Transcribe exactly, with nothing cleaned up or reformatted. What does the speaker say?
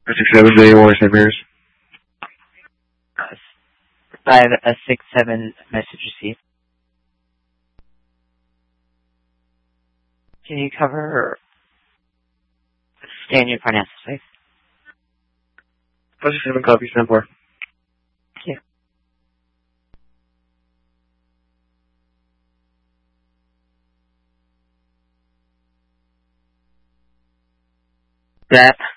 six seven, do you want to send mirrors? Uh, five, a six seven message received. Can you cover or stay in your financial space? five six seven, copy, stand for. Thank you. That